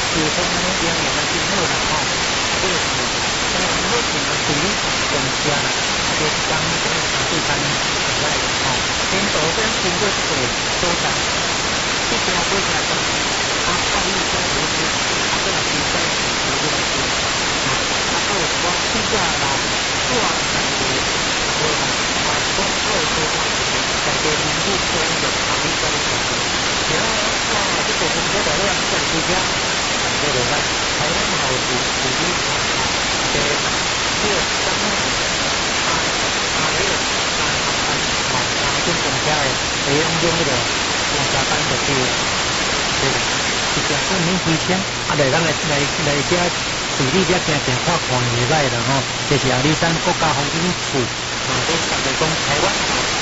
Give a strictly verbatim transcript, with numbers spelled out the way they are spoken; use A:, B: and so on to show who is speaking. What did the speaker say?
A: 就是讲安尼营养嘛真好啦吼，这个是当然目前嘛处理上车啦，啊就是讲这个三四单以外的吼，领导这样经过一个所在，这边过来讲，啊考虑这个投资，啊这个比赛投资来说，啊啊还有光试驾啦，做感觉，我啦，啊光做做话，感觉年纪轻的啊比较的感觉，然后哇这个我们这个量在这边。这个咱台湾好处处理啊，这这个咱们啊啊那个啊啊啊啊跟公家的会用用那个公家单的去这个去讲说免费车，啊来咱来来来这处理这行程看看袂歹啦吼，就是阿里山国家风景区啊，都相对讲台湾好。